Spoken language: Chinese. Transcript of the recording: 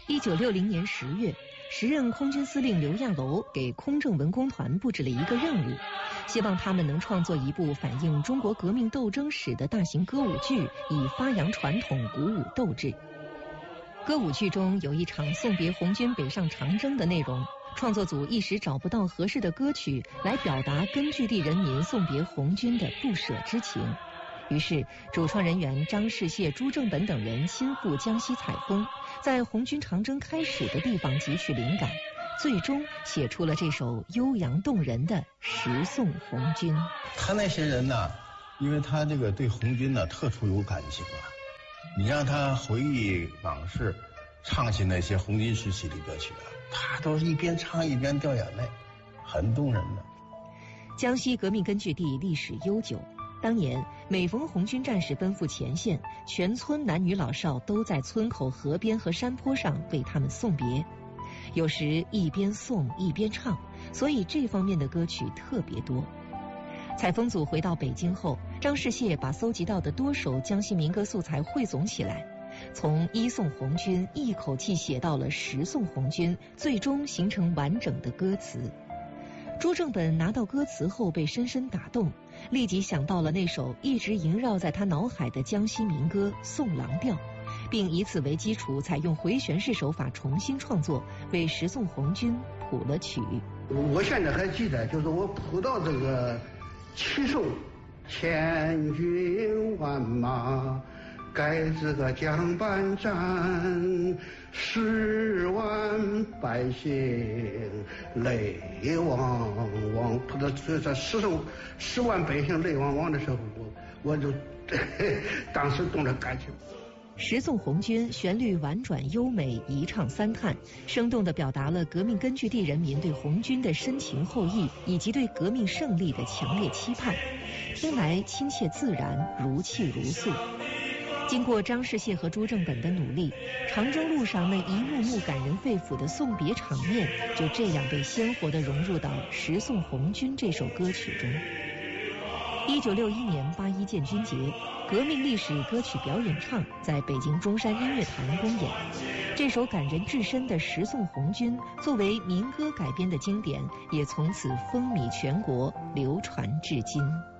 1960年10月，时任空军司令刘亚楼给空政文工团布置了一个任务，希望他们能创作一部反映中国革命斗争史的大型歌舞剧，以发扬传统，鼓舞斗志。歌舞剧中有一场送别红军北上长征的内容，创作组一时找不到合适的歌曲来表达根据地人民送别红军的不舍之情。于是主创人员张世燮、朱正本等人亲赴江西采风，在红军长征开始的地方汲取灵感，最终写出了这首悠扬动人的《十送红军》。 他那些人呢，因为他这个对红军呢特殊有感情啊，你让他回忆往事，唱起那些红军时期的歌曲啊，他都是一边唱一边掉眼泪，很动人的。 江西革命根据地历史悠久，当年每逢红军战士奔赴前线，全村男女老少都在村口、河边和山坡上为他们送别，有时一边送一边唱，所以这方面的歌曲特别多。采风组回到北京后，张世燮把搜集到的多首江西民歌素材汇总起来，从一送红军一口气写到了十送红军，最终形成完整的歌词。朱正本拿到歌词后被深深打动，立即想到了那首一直萦绕在他脑海的江西民歌《送郎调》，并以此为基础，采用回旋式手法重新创作，为十送红军谱了曲。 我现在还记得，就是我谱到这个七送，千军万马盖这个江畔站，10万百姓泪汪汪。他的这10万百姓泪汪汪的时候，我就当时动了感情。 十送红军旋律婉转优美，一唱三叹，生动地表达了革命根据地人民对红军的深情厚谊，以及对革命胜利的强烈期盼，听来亲切自然，如泣如诉。经过张世燮和朱正本的努力，长征路上那一幕幕感人肺腑的送别场面，就这样被鲜活地融入到《十送红军》这首歌曲中。1961年81建军节，革命历史歌曲表演唱在北京中山音乐坛公演。这首感人至深的《十送红军》作为民歌改编的经典，也从此风靡全国，流传至今。